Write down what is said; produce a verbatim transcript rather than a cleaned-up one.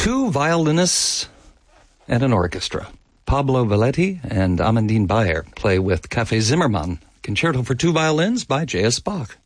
Two violinists and an orchestra. Pablo Valetti and Amandine Bayer play with Café Zimmermann, Concerto for Two Violins by J S. Bach.